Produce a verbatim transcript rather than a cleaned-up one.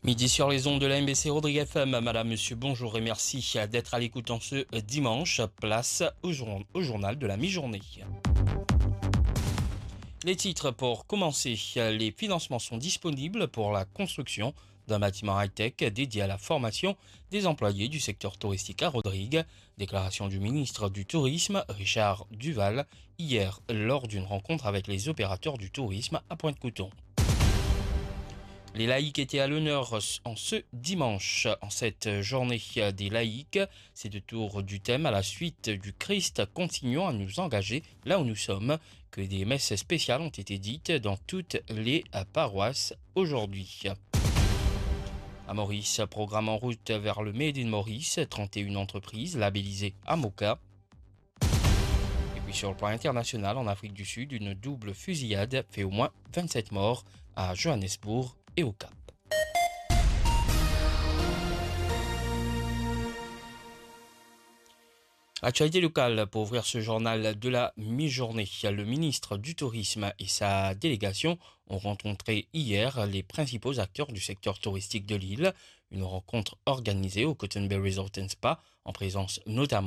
Midi sur les ondes de la M B C Rodrigue F M. Madame, monsieur, bonjour et merci d'être à l'écoute en ce dimanche. Place au, jour- au journal de la mi-journée. Les titres pour commencer. Les financements sont disponibles pour la construction d'un bâtiment high-tech dédié à la formation des employés du secteur touristique à Rodrigue. Déclaration du ministre du Tourisme, Richard Duval, hier lors d'une rencontre avec les opérateurs du tourisme à Pointe-Couton. Les laïcs étaient à l'honneur en ce dimanche. En cette journée des laïcs, c'est de tour du thème à la suite du Christ. Continuons à nous engager là où nous sommes, que des messes spéciales ont été dites dans toutes les paroisses aujourd'hui. À Maurice, programme en route vers le Made in Maurice, trente et une entreprises labellisées à Moka. Et puis sur le plan international, en Afrique du Sud, une double fusillade fait au moins vingt-sept morts à Johannesburg et au Cap. Actualité locale pour ouvrir ce journal de la mi-journée. Le ministre du Tourisme et sa délégation ont rencontré hier les principaux acteurs du secteur touristique de l'île. Une rencontre organisée au Cotton Bay Resort and Spa en présence notamment